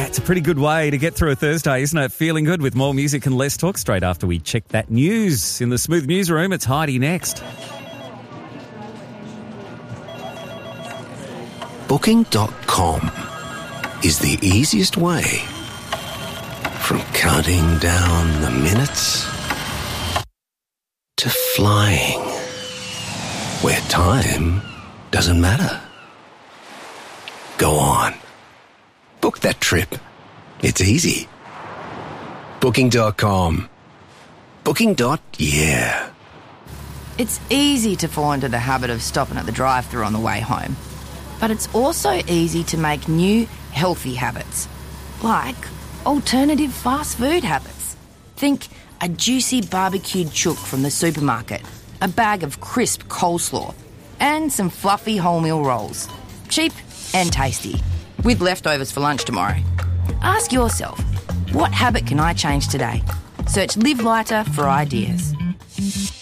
It's a pretty good way to get through a Thursday, isn't it? Feeling good with more music and less talk straight after we check that news. In the Smooth Newsroom, it's Heidi next. Booking.com is the easiest way from counting down the minutes to flying where time doesn't matter. Go on. Book that trip. It's easy. Booking.com. Booking.yeah. It's easy to fall into the habit of stopping at the drive-thru on the way home. But it's also easy to make new, healthy habits, like alternative fast food habits. Think a juicy barbecued chook from the supermarket, a bag of crisp coleslaw, and some fluffy wholemeal rolls. Cheap and tasty, with leftovers for lunch tomorrow. Ask yourself, what habit can I change today? Search Live Lighter for ideas.